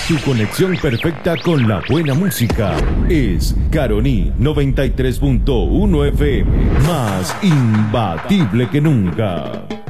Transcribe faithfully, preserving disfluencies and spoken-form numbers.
Tu conexión perfecta con la buena música es Caroní noventa y tres punto uno F M, más imbatible que nunca.